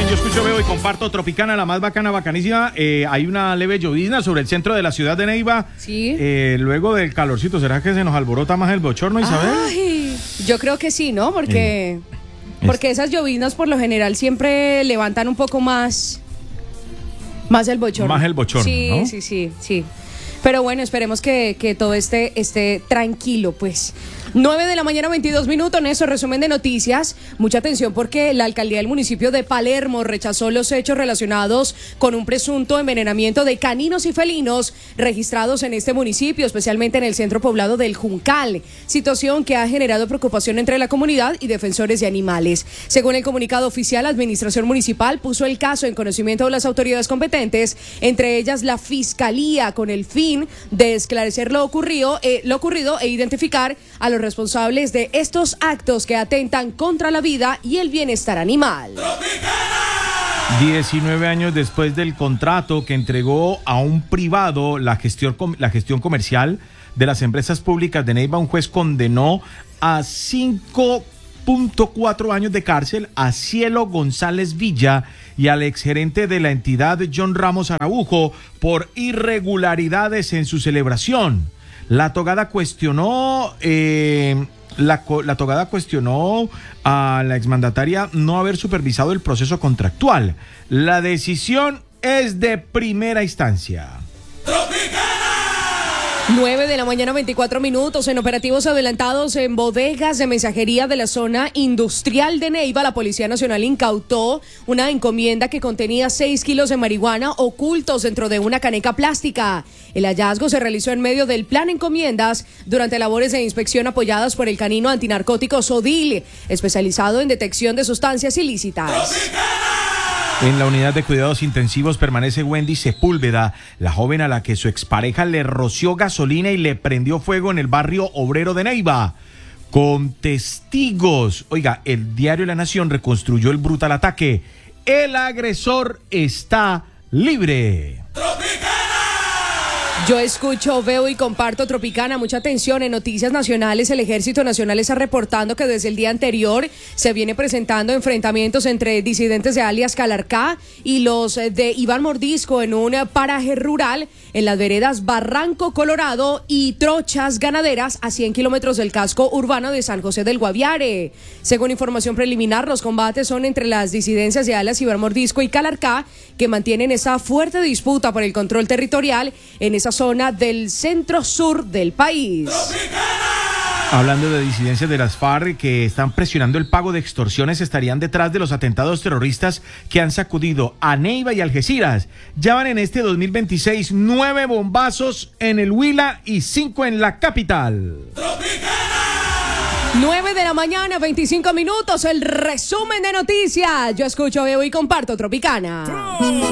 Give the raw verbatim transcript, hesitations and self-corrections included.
Yo escucho, veo y comparto Tropicana, la más bacana, bacanísima. Eh, hay una leve llovizna sobre el centro de la ciudad de Neiva. Sí. Eh, luego del calorcito, ¿será que se nos alborota más el bochorno, Isabel? Ay, yo creo que sí, ¿no? Porque, Eh, porque esas lloviznas por lo general siempre levantan un poco más, más el bochorno. Más el bochorno, sí, ¿no? Sí, sí, sí. Pero bueno, esperemos que, que todo esté, esté tranquilo, pues. nueve de la mañana, veintidós minutos, en eso, resumen de noticias. Mucha atención porque la alcaldía del municipio de Palermo rechazó los hechos relacionados con un presunto envenenamiento de caninos y felinos registrados en este municipio, especialmente en el centro poblado del Juncal. Situación que ha generado preocupación entre la comunidad y defensores de animales. Según el comunicado oficial, la administración municipal puso el caso en conocimiento de las autoridades competentes, entre ellas la Fiscalía, con el fin de esclarecer lo ocurrido, eh, lo ocurrido e identificar a los responsables de estos actos que atentan contra la vida y el bienestar animal. diecinueve años después del contrato que entregó a un privado la gestión, la gestión comercial de las empresas públicas de Neiva, un juez condenó a cinco punto cuatro años de cárcel a Cielo González Villa y al exgerente de la entidad John Ramos Araujo por irregularidades en su celebración. La togada cuestionó eh, la, la togada cuestionó a la exmandataria no haber supervisado el proceso contractual. La decisión es de primera instancia. nueve de la mañana, veinticuatro minutos, en operativos adelantados en bodegas de mensajería de la zona industrial de Neiva, la Policía Nacional incautó una encomienda que contenía seis kilos de marihuana ocultos dentro de una caneca plástica. El hallazgo se realizó en medio del plan encomiendas durante labores de inspección apoyadas por el canino antinarcótico SODIL, especializado en detección de sustancias ilícitas. En la unidad de cuidados intensivos permanece Wendy Sepúlveda, la joven a la que su expareja le roció gasolina y le prendió fuego en el barrio obrero de Neiva. Con testigos, oiga, el diario La Nación reconstruyó el brutal ataque. El agresor está libre. Yo escucho, veo y comparto Tropicana. Mucha atención. En noticias nacionales, el Ejército Nacional está reportando que desde el día anterior se viene presentando enfrentamientos entre disidentes de alias Calarcá y los de Iván Mordisco en un paraje rural en las veredas Barranco Colorado y Trochas Ganaderas, a cien kilómetros del casco urbano de San José del Guaviare. Según información preliminar, los combates son entre las disidencias de alias Iván Mordisco y Calarcá, que mantienen esa fuerte disputa por el control territorial en esa zona del centro sur del país. Hablando de disidencias de las FARC que están presionando el pago de extorsiones, estarían detrás de los atentados terroristas que han sacudido a Neiva y Algeciras. Ya van en este dos mil veintiséis nueve bombazos en el Huila y cinco en la capital. nueve de la mañana, veinticinco minutos, el resumen de noticias. Yo escucho, veo y comparto Tropicana.